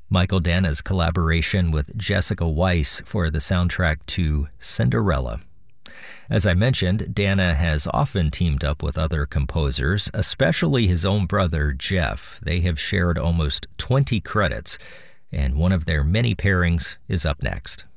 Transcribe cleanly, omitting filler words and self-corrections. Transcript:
Michael Dana's collaboration with Jessica Weiss for the soundtrack to Cinderella. As I mentioned, Dana has often teamed up with other composers, especially his own brother, Jeff. They have shared almost 20 credits, and one of their many pairings is up next.